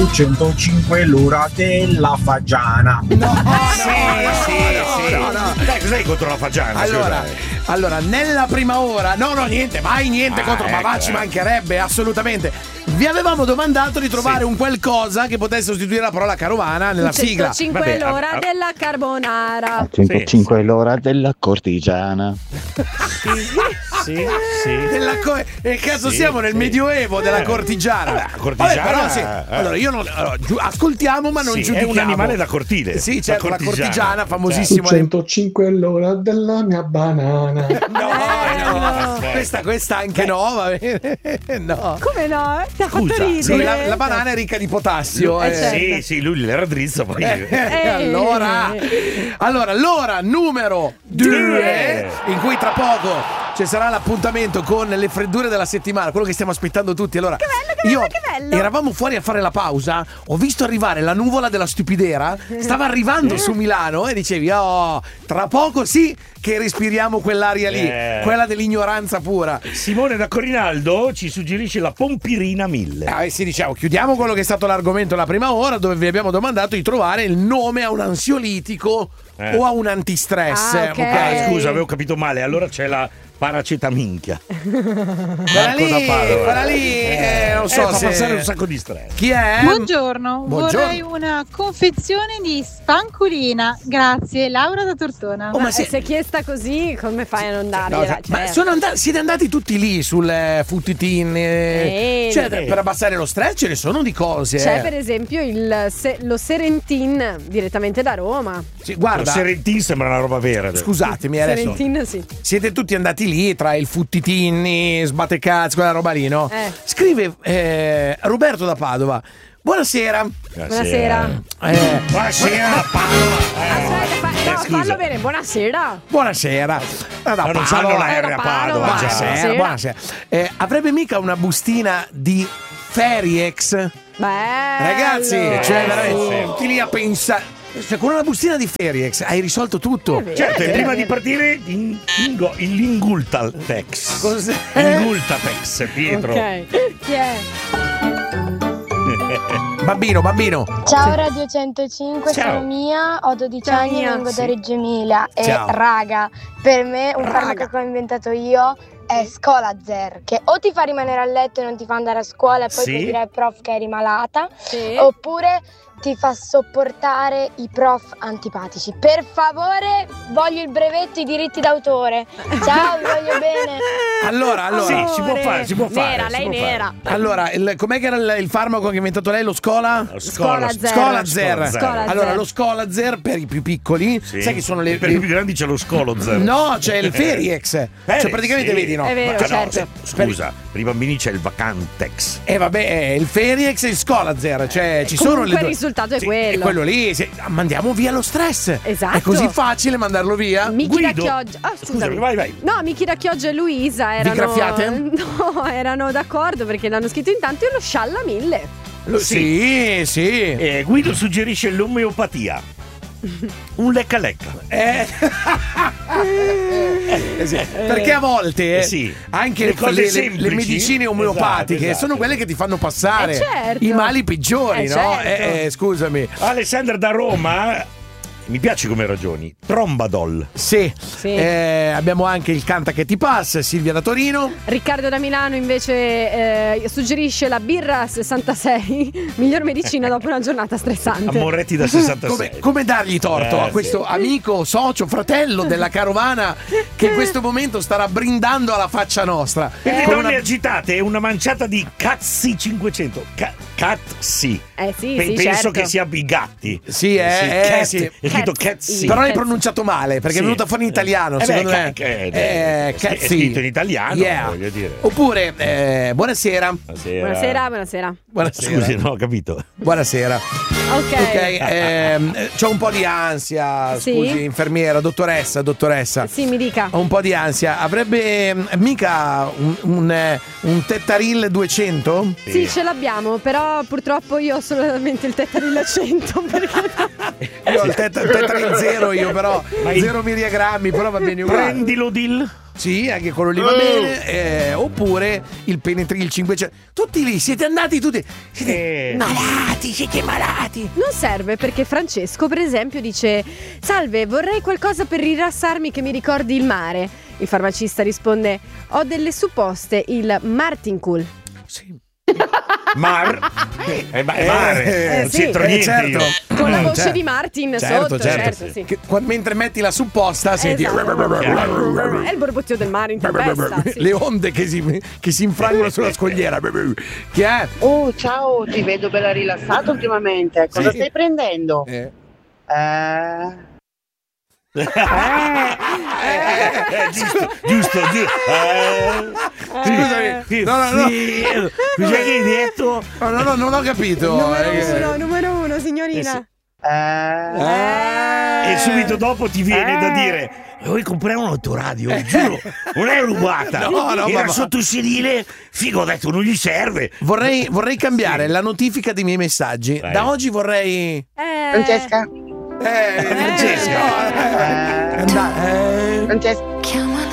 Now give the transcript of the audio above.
105 l'ora della fagiana. No. Dai, cos'hai contro la fagiana? Allora, nella prima ora, niente, mai niente contro, ma ecco, ci mancherebbe, assolutamente. Vi avevamo domandato di trovare un qualcosa che potesse sostituire la parola carovana nella sigla. 105 l'ora della carbonara. 105 l'ora della cortigiana. Sì. Cazzo, siamo nel medioevo della cortigiana. Cortigiana. Vabbè, però allora io non ascoltiamo, ma non giudichiamo. È un animale da cortile. Sì, certo, la cortigiana, famosissimo. 105 l'ora della mia banana. No. Questa anche no, va bene. No. Come no? Ti ha fatto ridere. Sì, la banana è ricca di potassio. Certo. Sì, lui l'era drizzo poi. Allora, l'ora numero 2, in cui tra poco ci sarà l'appuntamento con le freddure della settimana, quello che stiamo aspettando tutti. Allora, che bello. Eravamo fuori a fare la pausa, ho visto arrivare la nuvola della stupidera, stava arrivando su Milano e dicevi, tra poco sì che respiriamo quell'aria lì, quella dell'ignoranza pura. Simone da Corinaldo ci suggerisce la pompirina 1000. Sì, diciamo, chiudiamo quello che è stato l'argomento la prima ora, dove vi abbiamo domandato di trovare il nome a un ansiolitico o a un antistress. Ok. Scusa, avevo capito male, allora c'è la paracetaminchia. Quella lì, non so fa se passare un sacco di stress. Chi è? Buongiorno, vorrei una confezione di spanculina. Grazie, Laura da Tortona. Ma se è chiesta così, come fai a non dargliela? Ma siete andati tutti lì sul Futtitin? Per abbassare lo stress ce ne sono di cose. C'è per esempio lo Serentin direttamente da Roma. Sì, guarda, lo Serentin sembra una roba vera. Scusatemi adesso. Serentin, sì. Siete tutti andati lì tra il Futtitini, sbattecazzi, quella roba lì, no? Scrive Roberto da Padova. Buonasera. Buonasera. Buonasera Padova. Aspetta, fallo bene. Buonasera. Buonasera. Non sanno la R a Padova. Buonasera. Avrebbe mica una bustina di Feriex? Ragazzi, veramente tutti lì a pensare. Con una bustina di Feriex hai risolto tutto. Certo, e prima di partire il Lingultatex. Cos'è? Lingultatex, Pietro. Ok. Chi è? Bambino. Ciao Radio 105, sono Mia, ho 12 anni e vengo da Reggio Emilia. Ciao. E raga, per me un farmaco che ho inventato io è Scolazer, che o ti fa rimanere a letto e non ti fa andare a scuola e poi puoi dire al prof che eri malata, oppure ti fa sopportare i prof antipatici. Per favore, voglio il brevetto, i diritti d'autore. Ciao, vi voglio bene. Allora. Sì, si può fare. Nera, lei nera. Allora, com'è che era il farmaco che ha inventato lei? Lo Scolazer. Allora, lo Scolazer per i più piccoli, sai che sono per i più grandi c'è lo Scolozer. No, c'è il Feriex. Cioè praticamente vedi, no? È vero, certo. Scusa, per i bambini c'è il Vacantex. Vabbè, il Feriex e il Scolazer, cioè ci sono le due. Il risultato è quello. È quello lì, mandiamo via lo stress. Esatto. È così facile mandarlo via. Miki da Chioggia. Scusami, vai. No, Miki da Chioggia e Luisa erano. Vi graffiate? No, erano d'accordo perché l'hanno scritto intanto io lo Scialla 1000. Sì. Guido suggerisce l'omeopatia. Un lecca. Perché a volte anche le medicine omeopatiche esatto. sono quelle che ti fanno passare certo. i mali peggiori, no? Certo. Scusami. Alessandra da Roma, mi piace come ragioni. Trombadol. Sì. Abbiamo anche il Canta che ti passa, Silvia da Torino. Riccardo da Milano invece suggerisce la birra 66, miglior medicina dopo una giornata stressante. A Moretti da 66. Come dargli torto a questo amico, socio, fratello della carovana che in questo momento starà brindando alla faccia nostra. Per le donne agitate una manciata di cazzi 500. Cazzi. Penso certo. che sia i gatti. Sì. È scritto cazzi. Però l'hai pronunciato male perché è venuta fuori in italiano. Secondo me è scritto in italiano, voglio dire. Oppure buonasera. Buonasera. Scusi, non ho capito. Buonasera. Ok. C'ho un po' di ansia. Scusi, infermiera, dottoressa. Sì, mi dica. Ho un po' di ansia. Avrebbe mica un Tettaril 200? Sì, ce l'abbiamo, però purtroppo io ho solamente il Tettaril 100 perché io ho il Tettaril 0 io però 0 milligrammi, però va bene uguale. Prendilo Dil. Sì, anche quello lì va bene. Oppure il Penetril 500. Tutti lì, siete andati tutti. Siete malati. Non serve, perché Francesco, per esempio, dice: salve, vorrei qualcosa per rilassarmi che mi ricordi il mare. Il farmacista risponde: ho delle supposte, il Martincool. Sì. Mare, non sì, c'entro niente certo. io. Con la voce di Martin sotto, certo, sì. Che mentre metti la supposta senti È il borbottio del mare in tempesta, sì. le onde che si infrangono sulla scogliera. Chi è? Oh, ciao, ti vedo bella rilassata ultimamente. Cosa stai prendendo? Giusto. Scusami. No. Cos'è che hai detto? No, non ho capito. Numero uno, signorina. E subito dopo ti viene da dire: vuoi comprare un autoradio? Giuro, non è rubata. No, era ma sotto il sedile. Figo, ho detto, non gli serve. Vorrei cambiare la notifica dei miei messaggi. Vai. Da oggi vorrei Francesca? Francesca. Francesca?